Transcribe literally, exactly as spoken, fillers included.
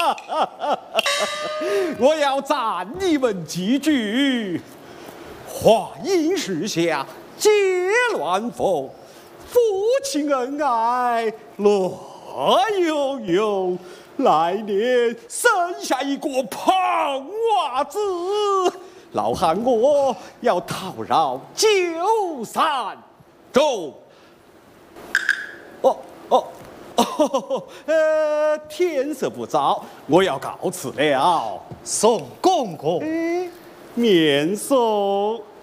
我要赞你们几句：华阴时下皆乱逢，夫妻恩爱乐悠悠。来年生下一个胖娃子，老汉我要讨饶九三州。哦哦哦，呃，天色不早，我要告辞了。 宋公公， 哎，面送。